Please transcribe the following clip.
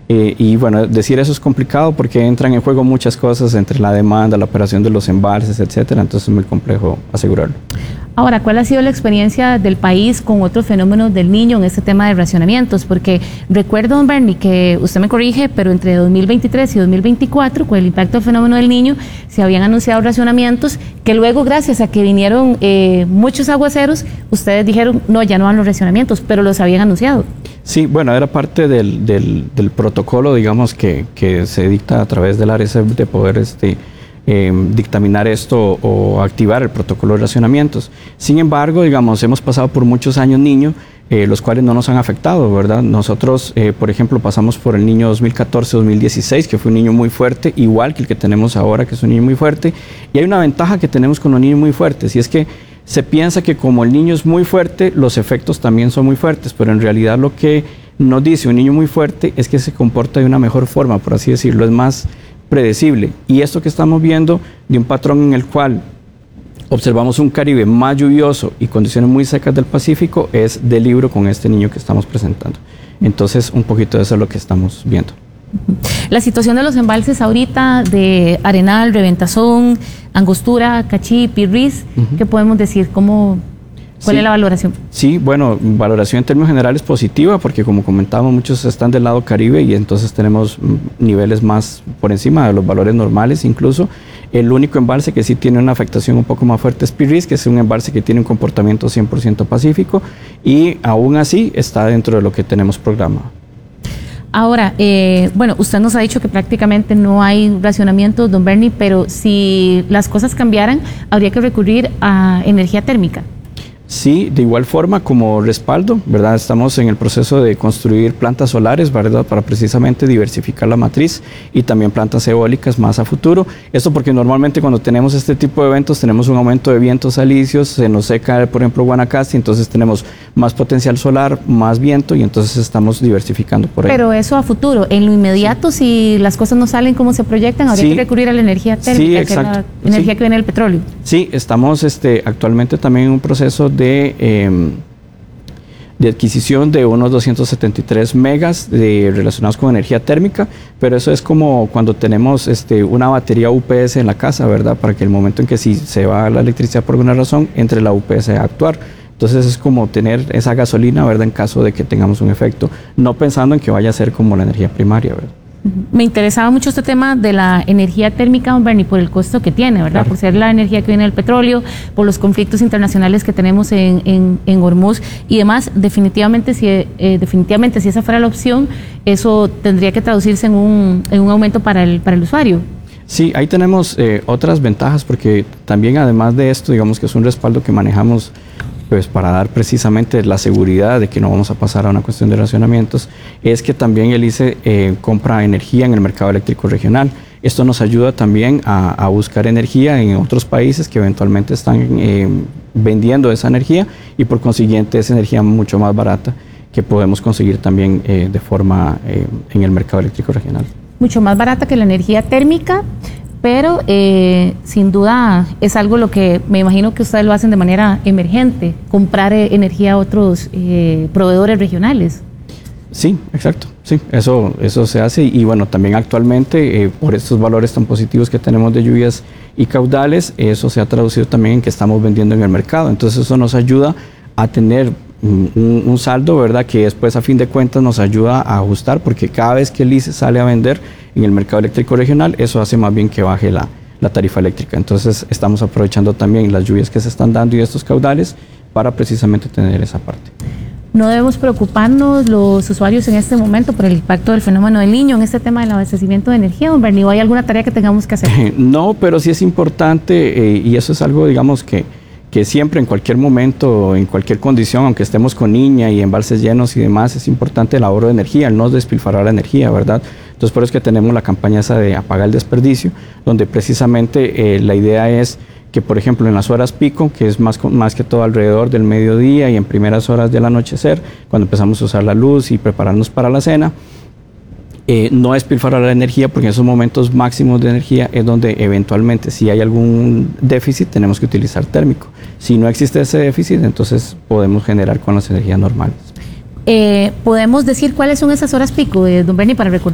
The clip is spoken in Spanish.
Y bueno, decir eso es complicado porque entran en juego muchas cosas entre la demanda, la operación de los embalses, etcétera. Entonces es muy complejo asegurarlo. Ahora, ¿cuál ha sido la experiencia del país con otros fenómenos del Niño en este tema de racionamientos? Porque recuerdo, don Bernie, que usted me corrige, pero entre 2023 y 2024, con el impacto del fenómeno del Niño, se habían anunciado racionamientos que luego, gracias a que vinieron muchos aguaceros, ustedes dijeron, no, ya no van los racionamientos, pero los habían anunciado. Sí, bueno, era parte del protocolo, digamos, que se dicta a través del ARECEP de poder dictaminar esto o activar el protocolo de racionamientos. Sin embargo, digamos, hemos pasado por muchos años Niño, los cuales no nos han afectado, ¿verdad? Nosotros, por ejemplo, pasamos por el Niño 2014-2016, que fue un niño muy fuerte, igual que el que tenemos ahora, que es un niño muy fuerte. Y hay una ventaja que tenemos con los niños muy fuertes, y es que se piensa que como el niño es muy fuerte, los efectos también son muy fuertes, pero en realidad lo que nos dice un niño muy fuerte es que se comporta de una mejor forma, por así decirlo, es más predecible. Y esto que estamos viendo de un patrón en el cual observamos un Caribe más lluvioso y condiciones muy secas del Pacífico es de libro con este niño que estamos presentando. Entonces, un poquito de eso es lo que estamos viendo. La situación de los embalses ahorita de Arenal, Reventazón, Angostura, Cachí, Pirriz, ¿qué podemos decir? ¿Cuál es la valoración? Sí, bueno, valoración en términos generales positiva, porque como comentábamos, muchos están del lado Caribe y entonces tenemos niveles más por encima de los valores normales incluso. El único embalse que sí tiene una afectación un poco más fuerte es Pirriz, que es un embalse que tiene un comportamiento 100% pacífico y aún así está dentro de lo que tenemos programado. Ahora, bueno, usted nos ha dicho que prácticamente no hay racionamiento, don Bernie, pero si las cosas cambiaran, habría que recurrir a energía térmica. Sí, de igual forma como respaldo, ¿verdad? Estamos en el proceso de construir plantas solares, ¿verdad? Para precisamente diversificar la matriz y también plantas eólicas más a futuro. Esto porque normalmente cuando tenemos este tipo de eventos tenemos un aumento de vientos alisios, se nos seca, por ejemplo, Guanacaste, entonces tenemos más potencial solar, más viento y entonces estamos diversificando por ahí. Pero eso a futuro, en lo inmediato, si las cosas no salen como se proyectan, habría que recurrir a la energía térmica, que es la energía que viene del petróleo. Sí, estamos actualmente también en un proceso de adquisición de unos 273 megas relacionados con energía térmica, pero eso es como cuando tenemos una batería UPS en la casa, ¿verdad? Para que el momento en que si se va la electricidad por alguna razón, entre la UPS a actuar. Entonces es como tener esa gasolina, ¿verdad? En caso de que tengamos un efecto, no pensando en que vaya a ser como la energía primaria, ¿verdad? Me interesaba mucho este tema de la energía térmica, don Bernie, por el costo que tiene, ¿verdad? Claro. Por ser la energía que viene del petróleo, por los conflictos internacionales que tenemos en Hormuz y demás. Definitivamente si esa fuera la opción, eso tendría que traducirse en un aumento para el usuario. Sí, ahí tenemos otras ventajas porque también además de esto, digamos que es un respaldo que manejamos pues para dar precisamente la seguridad de que no vamos a pasar a una cuestión de racionamientos, es que también el ICE compra energía en el mercado eléctrico regional. Esto nos ayuda también a buscar energía en otros países que eventualmente están vendiendo esa energía y por consiguiente es energía mucho más barata que podemos conseguir también de forma en el mercado eléctrico regional. Mucho más barata que la energía térmica, pero sin duda es algo lo que me imagino que ustedes lo hacen de manera emergente, comprar energía a otros proveedores regionales. Sí, exacto, sí, eso se hace y bueno, también actualmente por estos valores tan positivos que tenemos de lluvias y caudales, eso se ha traducido también en que estamos vendiendo en el mercado, entonces eso nos ayuda a tener un saldo, ¿verdad? Que después a fin de cuentas nos ayuda a ajustar porque cada vez que el ICE sale a vender en el mercado eléctrico regional, eso hace más bien que baje la tarifa eléctrica. Entonces estamos aprovechando también las lluvias que se están dando y estos caudales para precisamente tener esa parte. ¿No debemos preocuparnos los usuarios en este momento por el impacto del fenómeno del Niño en este tema del abastecimiento de energía, don Bernie? ¿O hay alguna tarea que tengamos que hacer? No, pero sí es importante y eso es algo, digamos, que siempre, en cualquier momento, en cualquier condición, aunque estemos con niña y embalses llenos y demás, es importante el ahorro de energía, el no despilfarrar la energía, ¿verdad? Entonces, por eso es que tenemos la campaña esa de apagar el desperdicio, donde precisamente la idea es que, por ejemplo, en las horas pico, que es más que todo alrededor del mediodía y en primeras horas del anochecer, cuando empezamos a usar la luz y prepararnos para la cena, no despilfarrar la energía porque en esos momentos máximos de energía es donde eventualmente si hay algún déficit tenemos que utilizar térmico. Si no existe ese déficit, entonces podemos generar con las energías normales. ¿Podemos decir cuáles son esas horas pico, don Bernie, para recordar?